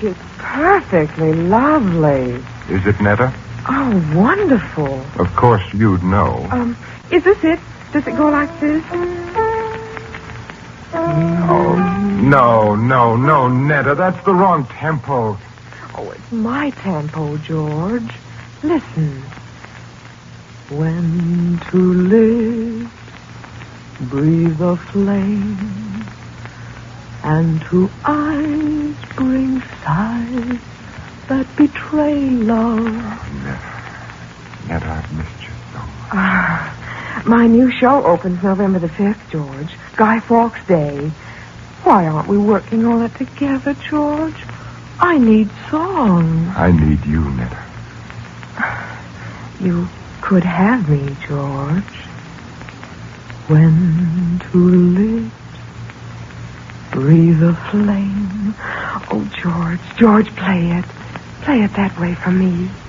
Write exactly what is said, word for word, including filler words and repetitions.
it's perfectly lovely. Is it, Netta? Oh, wonderful. Of course you'd know. Um, is this it? Does it go like this? Oh, no, no, no, Netta. That's the wrong tempo. Oh, it's my tempo, George. Listen. When to live, breathe a flame, and to eyes bring sighs that betray love. Oh, Netta. Netta, I've missed you so much. Ah, my new show opens November the fifth, George. Guy Fawkes Day. Why aren't we working on it together, George? I need songs. I need you, Netta. You could have me, George. When to live, breathe a flame. Oh, George, George, play it. Play it that way for me.